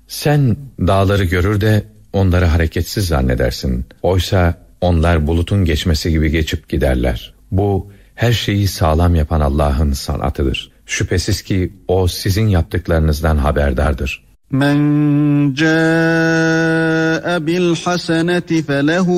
Sen dağları görür de onları hareketsiz zannedersin. Oysa onlar bulutun geçmesi gibi geçip giderler. Bu her şeyi sağlam yapan Allah'ın sanatıdır. Şüphesiz ki O sizin yaptıklarınızdan haberdardır. Men ca'e bil haseneti felehu